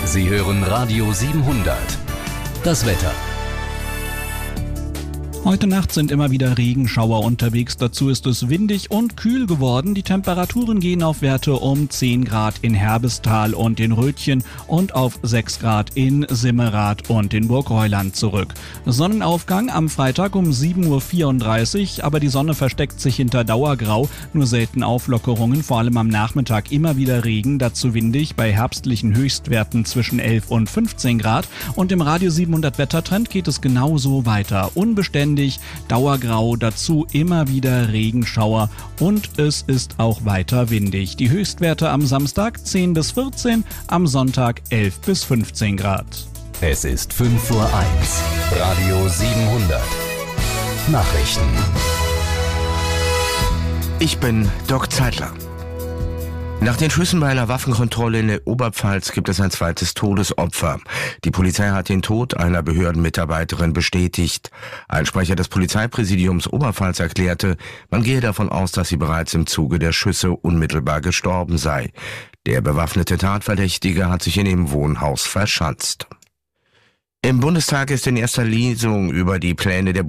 Sie hören Radio 700. Das Wetter. Heute Nacht sind immer wieder Regenschauer unterwegs. Dazu ist es windig und kühl geworden. Die Temperaturen gehen auf Werte um 10 Grad in Herbestal und in Rötchen und auf 6 Grad in Simmerath und in Burgreuland zurück. Sonnenaufgang am Freitag um 7.34 Uhr, aber die Sonne versteckt sich hinter Dauergrau. Nur selten Auflockerungen, vor allem am Nachmittag immer wieder Regen, dazu windig bei herbstlichen Höchstwerten zwischen 11 und 15 Grad. Und im Radio 700 Wettertrend geht es genauso weiter. Unbeständig, Dauergrau, dazu immer wieder Regenschauer und es ist auch weiter windig. Die Höchstwerte am Samstag 10 bis 14, am Sonntag 11 bis 15 Grad. Es ist 5:01 Uhr. Radio 700. Nachrichten. Ich bin Doc Zeitler. Nach den Schüssen bei einer Waffenkontrolle in der Oberpfalz gibt es ein zweites Todesopfer. Die Polizei hat den Tod einer Behördenmitarbeiterin bestätigt. Ein Sprecher des Polizeipräsidiums Oberpfalz erklärte, man gehe davon aus, dass sie bereits im Zuge der Schüsse unmittelbar gestorben sei. Der bewaffnete Tatverdächtige hat sich in dem Wohnhaus verschanzt. Im Bundestag ist in erster Lesung über die Pläne der